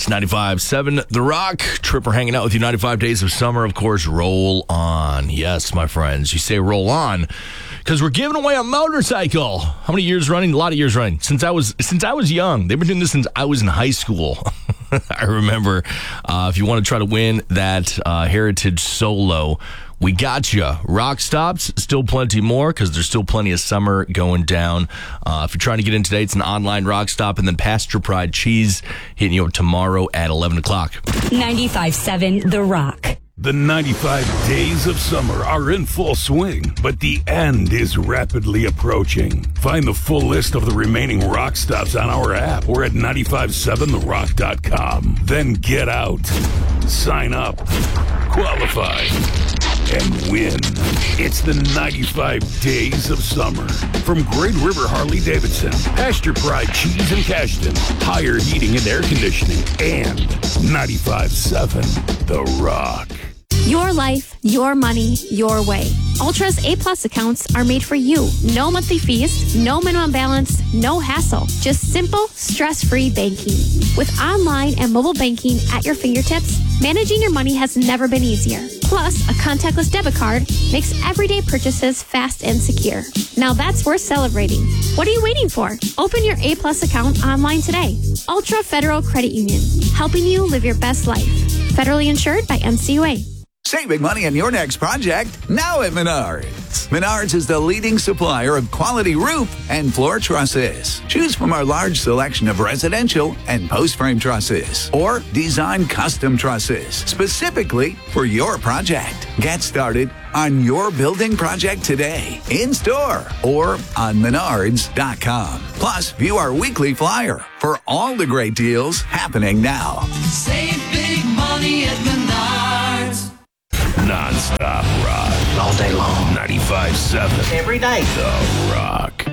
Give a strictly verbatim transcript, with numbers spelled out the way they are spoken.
It's ninety-five point seven The Rock. Tripper hanging out with you. ninety-five days of summer, of course. Roll on. Yes, my friends. You say roll on because we're giving away a motorcycle. How many years running? A lot of years running. Since I was since I was young. They've been doing this since I was in high school. I remember. Uh, if you want to try to win that uh, Heritage Solo, we got you. Rock stops, still plenty more because there's still plenty of summer going down. Uh, if you're trying to get in today, it's an online rock stop, and then Pasture Pride Cheese hitting you tomorrow at eleven o'clock. ninety-five point seven The Rock. The ninety-five days of summer are in full swing, but the end is rapidly approaching. Find the full list of the remaining rock stops on our app or at nine five seven the rock dot com. Then get out, sign up, qualify, and win. It's the ninety-five days of summer. From Great River Harley-Davidson, Pasture Pride Cheese and Cashton, Higher Heating and Air Conditioning, and ninety-five point seven The Rock. Your life, your money, your way. Ultra's A-plus accounts are made for you. No monthly fees, no minimum balance, no hassle. Just simple, stress-free banking. With online and mobile banking at your fingertips, managing your money has never been easier. Plus, a contactless debit card makes everyday purchases fast and secure. Now that's worth celebrating. What are you waiting for? Open your A-plus account online today. Ultra Federal Credit Union, helping you live your best life. Federally insured by N C U A. Save big money on your next project now at Menards. Menards is the leading supplier of quality roof and floor trusses. Choose from our large selection of residential and post-frame trusses or design custom trusses specifically for your project. Get started on your building project today, in-store or on menards dot com. Plus, view our weekly flyer for all the great deals happening now. Save big money at Menards. Non-stop rock. All day long. ninety-five point seven Every day. The Rock.